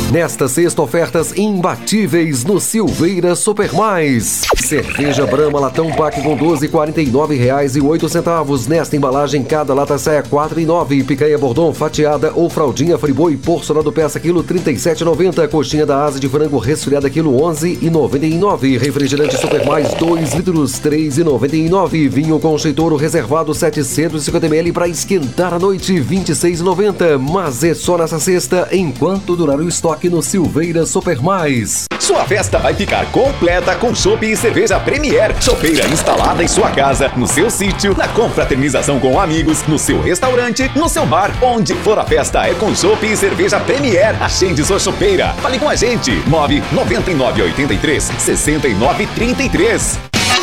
Nesta sexta, ofertas imbatíveis no Silveira Supermais. Cerveja Brahma Latão Pack com 12 R$ 49,08. Nesta embalagem, cada lata sai a R$ 4,09. Picanha Bordon fatiada ou fraldinha Friboi porcionado peça quilo R$ 37,90. Coxinha da asa de frango resfriada quilo R$ 11,99. Refrigerante Supermais 2 litros R$ 3,99. Vinho Concheitouro reservado 750 ml para esquentar a noite R$ 26,90. Mas é só nessa sexta enquanto durar o estoque no Silveira Supermais. Sua festa vai ficar completa com chopp e cerveja Premier. Chopeira instalada em sua casa, no seu sítio, na confraternização com amigos, no seu restaurante, no seu bar. Onde for a festa é com chopp e cerveja Premier. Agende sua chopeira. Fale com a gente. 99983 6933.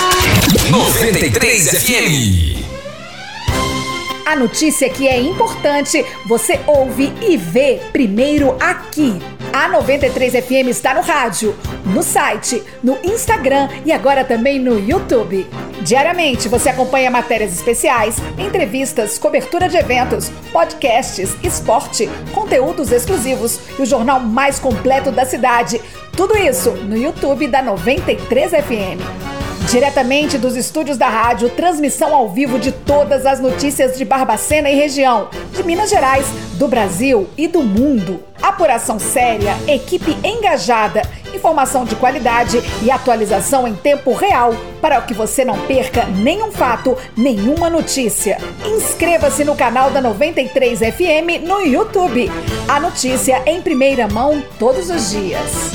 93 FM. A notícia que é importante, você ouve e vê primeiro aqui. A 93 FM está no rádio, no site, no Instagram e agora também no YouTube. Diariamente você acompanha matérias especiais, entrevistas, cobertura de eventos, podcasts, esporte, conteúdos exclusivos e o jornal mais completo da cidade. Tudo isso no YouTube da 93 FM. Diretamente dos estúdios da rádio, transmissão ao vivo de todas as notícias de Barbacena e região, de Minas Gerais, do Brasil e do mundo. Apuração séria, equipe engajada, informação de qualidade e atualização em tempo real para que você não perca nenhum fato, nenhuma notícia. Inscreva-se no canal da 93 FM no YouTube. A notícia em primeira mão todos os dias.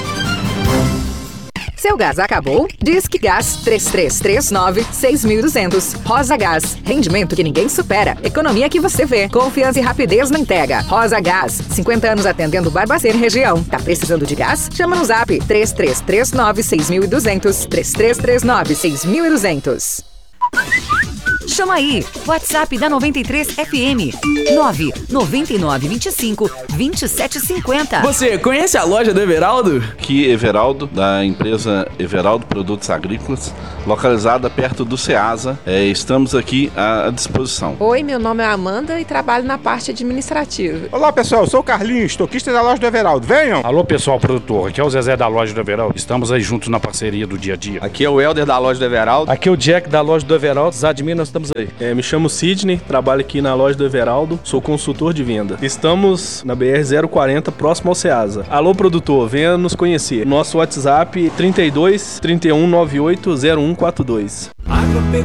Seu gás acabou? Disque Gás 3339-6200. Rosa Gás. Rendimento que ninguém supera. Economia que você vê. Confiança e rapidez na entrega. Rosa Gás. 50 anos atendendo Barbacena e região. Tá precisando de gás? Chama no zap 3339-6200. 3339-6200. Chama aí, WhatsApp da 93 FM 99925-2750. Você conhece a loja do Everaldo? Aqui Everaldo, da empresa Everaldo Produtos Agrícolas, localizada perto do Ceasa. Estamos aqui à disposição. Oi, meu nome é Amanda e trabalho na parte administrativa. Olá pessoal, eu sou o Carlinhos, estoquista da loja do Everaldo. Venham! Alô pessoal produtor, aqui é o Zezé da loja do Everaldo. Estamos aí juntos na parceria do dia a dia. Aqui é o Helder da loja do Everaldo. Aqui é o Jack da loja do Everaldo. Os admin, nós estamos aí. Me chamo Sidney, trabalho aqui na loja do Everaldo, sou consultor de venda. Estamos na BR-040, próximo ao Ceasa. Alô produtor, venha nos conhecer. Nosso WhatsApp 32 31 98 0142.